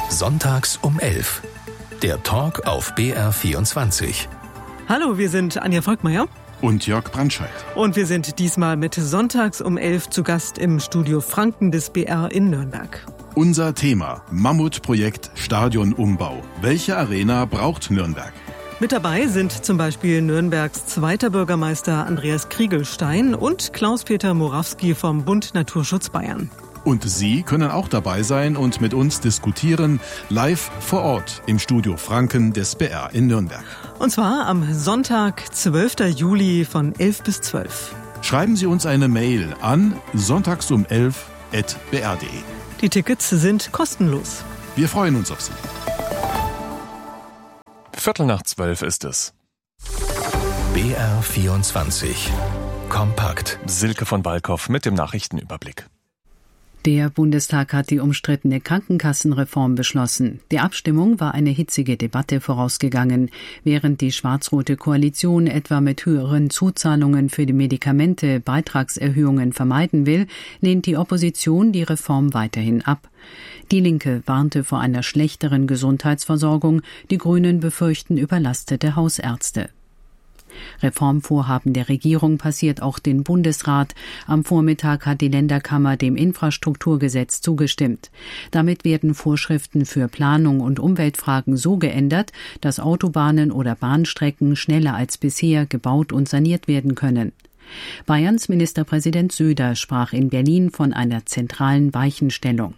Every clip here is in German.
Sonntags um 11. Der Talk auf BR24. Hallo, wir sind Anja Volkmeier und Jörg Brandscheid. Und wir sind diesmal mit Sonntags um 11 zu Gast im Studio Franken des BR in Nürnberg. Unser Thema: Mammutprojekt Stadionumbau. Welche Arena braucht Nürnberg? Mit dabei sind zum Beispiel Nürnbergs zweiter Bürgermeister Andreas Kriegelstein und Klaus-Peter Morawski vom Bund Naturschutz Bayern. Und Sie können auch dabei sein und mit uns diskutieren, live vor Ort im Studio Franken des BR in Nürnberg. Und zwar am Sonntag, 12. Juli von 11 bis 12. Schreiben Sie uns eine Mail an sonntagsum11@br.de. Die Tickets sind kostenlos. Wir freuen uns auf Sie. 11:45 ist es. BR24. Kompakt. Silke von Walkow mit dem Nachrichtenüberblick. Der Bundestag hat die umstrittene Krankenkassenreform beschlossen. Der Abstimmung war eine hitzige Debatte vorausgegangen. Während die schwarz-rote Koalition etwa mit höheren Zuzahlungen für die Medikamente Beitragserhöhungen vermeiden will, lehnt die Opposition die Reform weiterhin ab. Die Linke warnte vor einer schlechteren Gesundheitsversorgung. Die Grünen befürchten überlastete Hausärzte. Reformvorhaben der Regierung passiert auch den Bundesrat. Am Vormittag hat die Länderkammer dem Infrastrukturgesetz zugestimmt. Damit werden Vorschriften für Planung und Umweltfragen so geändert, dass Autobahnen oder Bahnstrecken schneller als bisher gebaut und saniert werden können. Bayerns Ministerpräsident Söder sprach in Berlin von einer zentralen Weichenstellung.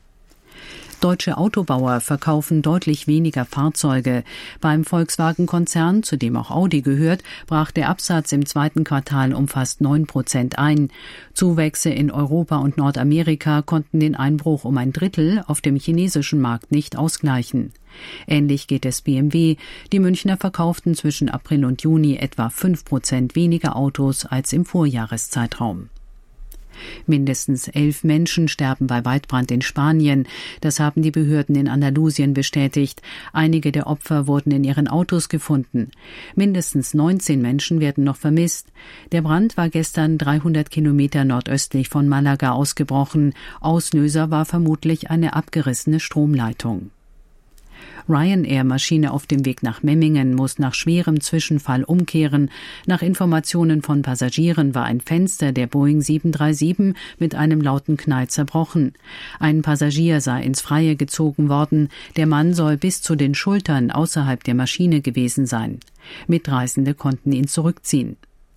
Deutsche Autobauer verkaufen deutlich weniger Fahrzeuge. Beim Volkswagen-Konzern, zu dem auch Audi gehört, brach der Absatz im zweiten Quartal um fast 9% ein. Zuwächse in Europa und Nordamerika konnten den Einbruch um ein Drittel auf dem chinesischen Markt nicht ausgleichen. Ähnlich geht es BMW. Die Münchner verkauften zwischen April und Juni etwa 5% weniger Autos als im Vorjahreszeitraum. Mindestens 11 Menschen sterben bei Waldbrand in Spanien. Das haben die Behörden in Andalusien bestätigt. Einige der Opfer wurden in ihren Autos gefunden. Mindestens 19 Menschen werden noch vermisst. Der Brand war gestern 300 Kilometer nordöstlich von Malaga ausgebrochen. Auslöser war vermutlich eine abgerissene Stromleitung. Ryanair-Maschine auf dem Weg nach Memmingen muss nach schwerem Zwischenfall umkehren. Nach Informationen von Passagieren war ein Fenster der Boeing 737 mit einem lauten Knall zerbrochen. Ein Passagier sei ins Freie gezogen worden. Der Mann soll bis zu den Schultern außerhalb der Maschine gewesen sein. Mitreisende konnten ihn zurückziehen.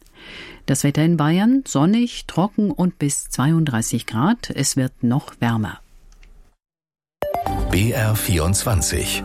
Das Wetter in Bayern: sonnig, trocken und bis 32 Grad. Es wird noch wärmer. BR24.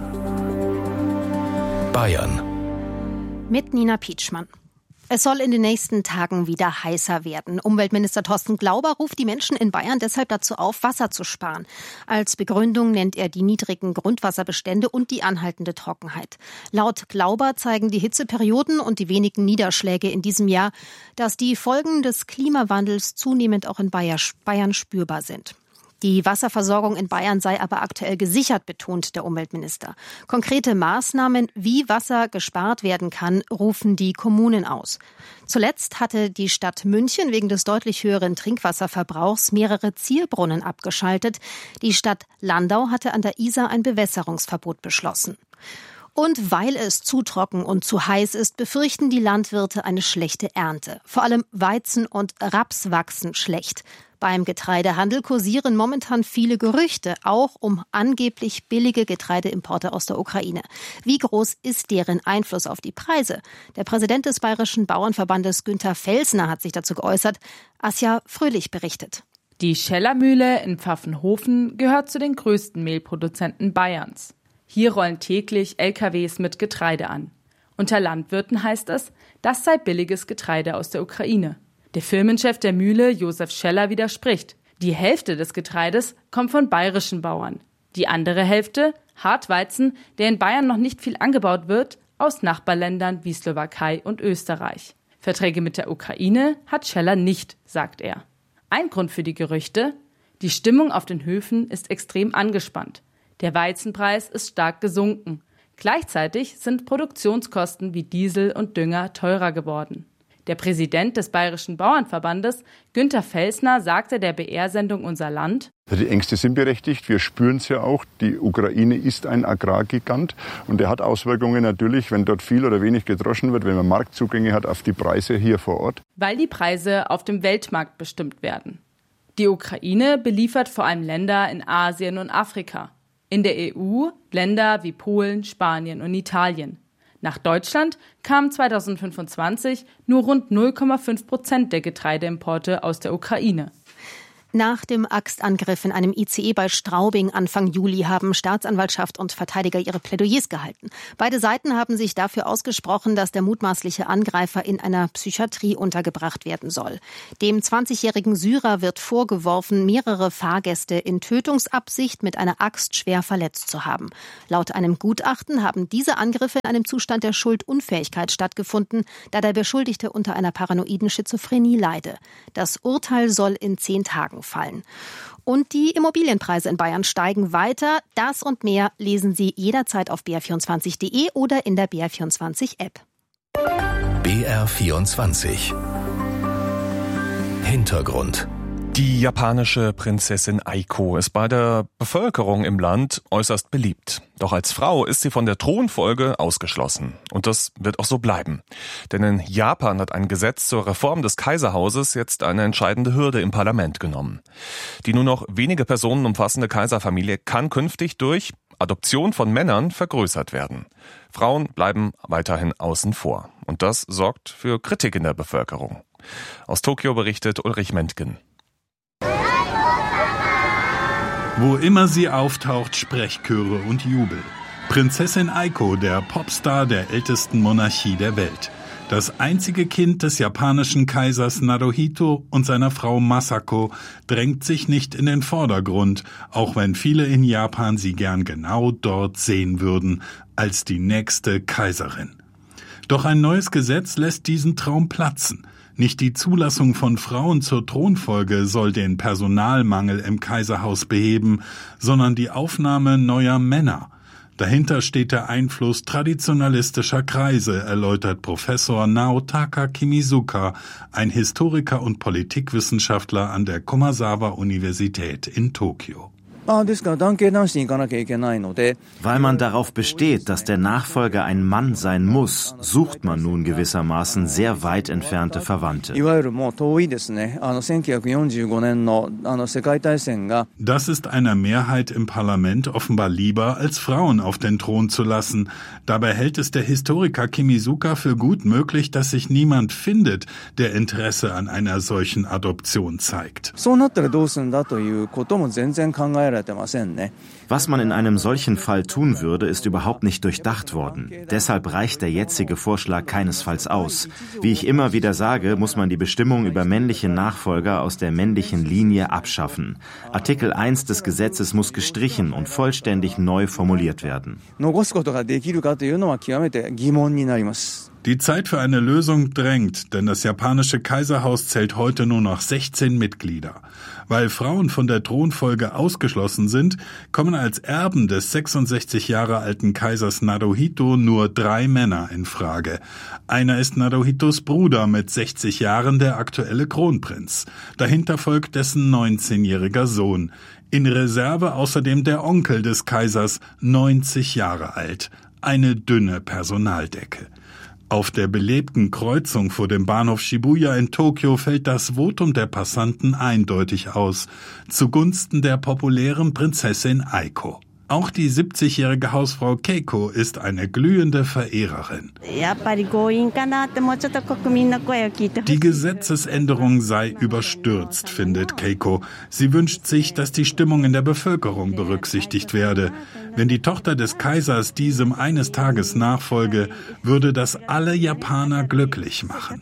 Bayern. Mit Nina Pietschmann. Es soll in den nächsten Tagen wieder heißer werden. Umweltminister Thorsten Glauber ruft die Menschen in Bayern deshalb dazu auf, Wasser zu sparen. Als Begründung nennt er die niedrigen Grundwasserbestände und die anhaltende Trockenheit. Laut Glauber zeigen die Hitzeperioden und die wenigen Niederschläge in diesem Jahr, dass die Folgen des Klimawandels zunehmend auch in Bayern spürbar sind. Die Wasserversorgung in Bayern sei aber aktuell gesichert, betont der Umweltminister. Konkrete Maßnahmen, wie Wasser gespart werden kann, rufen die Kommunen aus. Zuletzt hatte die Stadt München wegen des deutlich höheren Trinkwasserverbrauchs mehrere Zielbrunnen abgeschaltet. Die Stadt Landau hatte an der Isar ein Bewässerungsverbot beschlossen. Und weil es zu trocken und zu heiß ist, befürchten die Landwirte eine schlechte Ernte. Vor allem Weizen und Raps wachsen schlecht. Beim Getreidehandel kursieren momentan viele Gerüchte, auch um angeblich billige Getreideimporte aus der Ukraine. Wie groß ist deren Einfluss auf die Preise? Der Präsident des Bayerischen Bauernverbandes Günther Felsner hat sich dazu geäußert. Asja Fröhlich berichtet. Die Scheller-Mühle in Pfaffenhofen gehört zu den größten Mehlproduzenten Bayerns. Hier rollen täglich LKWs mit Getreide an. Unter Landwirten heißt es, das sei billiges Getreide aus der Ukraine. Der Firmenchef der Mühle, Josef Scheller, widerspricht. Die Hälfte des Getreides kommt von bayerischen Bauern. Die andere Hälfte, Hartweizen, der in Bayern noch nicht viel angebaut wird, aus Nachbarländern wie Slowakei und Österreich. Verträge mit der Ukraine hat Scheller nicht, sagt er. Ein Grund für die Gerüchte: die Stimmung auf den Höfen ist extrem angespannt. Der Weizenpreis ist stark gesunken. Gleichzeitig sind Produktionskosten wie Diesel und Dünger teurer geworden. Der Präsident des Bayerischen Bauernverbandes, Günther Felsner, sagte der BR-Sendung Unser Land: Die Ängste sind berechtigt, wir spüren es ja auch. Die Ukraine ist ein Agrargigant und der hat Auswirkungen natürlich, wenn dort viel oder wenig gedroschen wird, wenn man Marktzugänge hat auf die Preise hier vor Ort. Weil die Preise auf dem Weltmarkt bestimmt werden. Die Ukraine beliefert vor allem Länder in Asien und Afrika. In der EU Länder wie Polen, Spanien und Italien. Nach Deutschland kamen 2025 nur rund 0,5% der Getreideimporte aus der Ukraine. Nach dem Axtangriff in einem ICE bei Straubing Anfang Juli haben Staatsanwaltschaft und Verteidiger ihre Plädoyers gehalten. Beide Seiten haben sich dafür ausgesprochen, dass der mutmaßliche Angreifer in einer Psychiatrie untergebracht werden soll. Dem 20-jährigen Syrer wird vorgeworfen, mehrere Fahrgäste in Tötungsabsicht mit einer Axt schwer verletzt zu haben. Laut einem Gutachten haben diese Angriffe in einem Zustand der Schuldunfähigkeit stattgefunden, da der Beschuldigte unter einer paranoiden Schizophrenie leide. Das Urteil soll in 10 Tagen fallen. Und die Immobilienpreise in Bayern steigen weiter. Das und mehr lesen Sie jederzeit auf br24.de oder in der BR24-App. BR24 Hintergrund. Die japanische Prinzessin Aiko ist bei der Bevölkerung im Land äußerst beliebt. Doch als Frau ist sie von der Thronfolge ausgeschlossen. Und das wird auch so bleiben. Denn in Japan hat ein Gesetz zur Reform des Kaiserhauses jetzt eine entscheidende Hürde im Parlament genommen. Die nur noch wenige Personen umfassende Kaiserfamilie kann künftig durch Adoption von Männern vergrößert werden. Frauen bleiben weiterhin außen vor. Und das sorgt für Kritik in der Bevölkerung. Aus Tokio berichtet Ulrich Mentgen. Wo immer sie auftaucht, Sprechchöre und Jubel. Prinzessin Aiko, der Popstar der ältesten Monarchie der Welt. Das einzige Kind des japanischen Kaisers Naruhito und seiner Frau Masako drängt sich nicht in den Vordergrund, auch wenn viele in Japan sie gern genau dort sehen würden, als die nächste Kaiserin. Doch ein neues Gesetz lässt diesen Traum platzen. Nicht die Zulassung von Frauen zur Thronfolge soll den Personalmangel im Kaiserhaus beheben, sondern die Aufnahme neuer Männer. Dahinter steht der Einfluss traditionalistischer Kreise, erläutert Professor Naotaka Kimizuka, ein Historiker und Politikwissenschaftler an der Komazawa-Universität in Tokio. Weil man darauf besteht, dass der Nachfolger ein Mann sein muss, sucht man nun gewissermaßen sehr weit entfernte Verwandte. Das ist einer Mehrheit im Parlament offenbar lieber, als Frauen auf den Thron zu lassen. Dabei hält es der Historiker Kimizuka für gut möglich, dass sich niemand findet, der Interesse an einer solchen Adoption zeigt. Was man in einem solchen Fall tun würde, ist überhaupt nicht durchdacht worden. Deshalb reicht der jetzige Vorschlag keinesfalls aus. Wie ich immer wieder sage, muss man die Bestimmung über männliche Nachfolger aus der männlichen Linie abschaffen. Artikel 1 des Gesetzes muss gestrichen und vollständig neu formuliert werden. Die Zeit für eine Lösung drängt, denn das japanische Kaiserhaus zählt heute nur noch 16 Mitglieder. Weil Frauen von der Thronfolge ausgeschlossen sind, kommen als Erben des 66 Jahre alten Kaisers Naruhito nur 3 Männer in Frage. Einer ist Naruhitos Bruder mit 60 Jahren, der aktuelle Kronprinz. Dahinter folgt dessen 19-jähriger Sohn. In Reserve außerdem der Onkel des Kaisers, 90 Jahre alt. Eine dünne Personaldecke. Auf der belebten Kreuzung vor dem Bahnhof Shibuya in Tokio fällt das Votum der Passanten eindeutig aus, zugunsten der populären Prinzessin Aiko. Auch die 70-jährige Hausfrau Keiko ist eine glühende Verehrerin. Die Gesetzesänderung sei überstürzt, findet Keiko. Sie wünscht sich, dass die Stimmung in der Bevölkerung berücksichtigt werde. Wenn die Tochter des Kaisers diesem eines Tages nachfolge, würde das alle Japaner glücklich machen.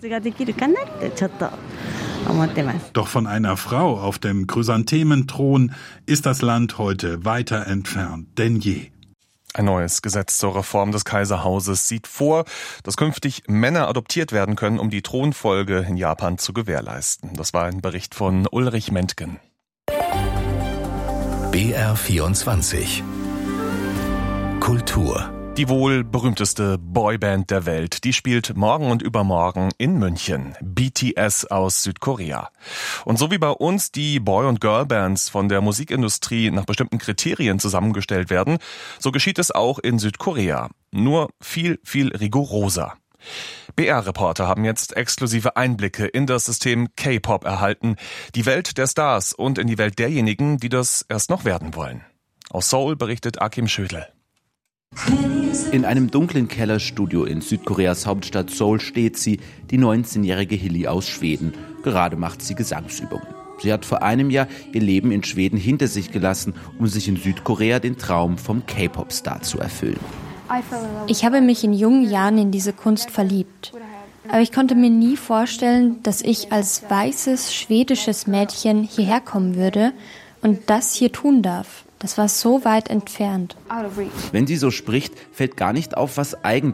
Doch von einer Frau auf dem Chrysanthementhron ist das Land heute weiter entfernt denn je. Ein neues Gesetz zur Reform des Kaiserhauses sieht vor, dass künftig Männer adoptiert werden können, um die Thronfolge in Japan zu gewährleisten. Das war ein Bericht von Ulrich Mentgen. BR24 Kultur Die wohl berühmteste Boyband der Welt, die spielt morgen und übermorgen in München. BTS aus Südkorea. Und so wie bei uns die Boy- und Girlbands von der Musikindustrie nach bestimmten Kriterien zusammengestellt werden, so geschieht es auch in Südkorea. Nur viel, viel rigoroser. BR-Reporter haben jetzt exklusive Einblicke in das System K-Pop erhalten, die Welt der Stars und in die Welt derjenigen, die das erst noch werden wollen. Aus Seoul berichtet Akim Schödel. In einem dunklen Kellerstudio in Südkoreas Hauptstadt Seoul steht sie, die 19-jährige Hilly aus Schweden. Gerade macht sie Gesangsübungen. Sie hat vor einem Jahr ihr Leben in Schweden hinter sich gelassen, um sich in Südkorea den Traum vom K-Pop-Star zu erfüllen. Ich habe mich in jungen Jahren in diese Kunst verliebt. Aber ich konnte mir nie vorstellen, dass ich als weißes, schwedisches Mädchen hierher kommen würde und das hier tun darf. Das war so weit entfernt. Wenn sie so spricht, fällt gar nicht auf, was eigentlich